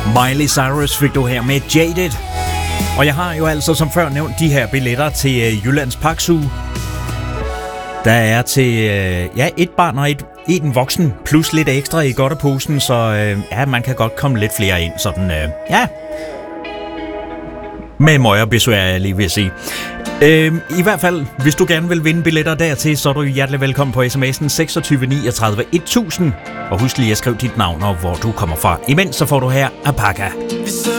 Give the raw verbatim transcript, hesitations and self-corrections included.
Miley Cyrus fik du her med Jaded. Og jeg har jo altså som før nævnt de her billetter til øh, Jyllands Parksuge. Der er til øh, ja, et barn og et, en voksen, plus lidt ekstra i godteposen, så øh, ja, man kan godt komme lidt flere ind, sådan, øh, ja, med møgerbesvær, jeg lige vil sige. Øh, I hvert fald, hvis du gerne vil vinde billetter dertil, så er du hjertelig velkommen på sms'en seksogtyve niogtredive tusind. Og husk lige at skrive dit navn og hvor du kommer fra. Imens så får du her Apaka.